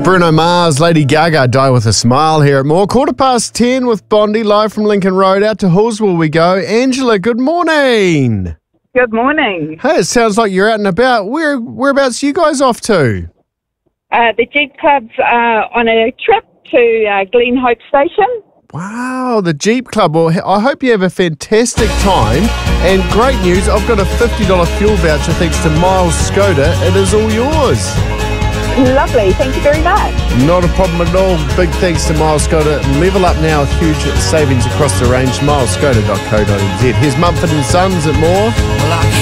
Bruno Mars, Lady Gaga, Die With A Smile here at More. 10:15 with Bondi, live from Lincoln Road. Out to Hallsville we go. Angela, good morning. Good morning. Hey, it sounds like you're out and about. Whereabouts are you guys off to? The Jeep Club's on a trip to Glen Hope Station. Wow, the Jeep Club. Well, I hope you have a fantastic time. And great news, I've got a $50 fuel voucher thanks to Miles Skoda. It is all yours. Lovely. Thank you very much. Not a problem at all. Big thanks to Miles Skoda. Level up now with huge savings across the range. milesskoda.co.nz. Here's Mumford & Sons at More.